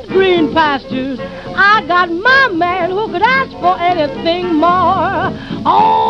and green pastures. I got my man who could ask for anything more. Oh,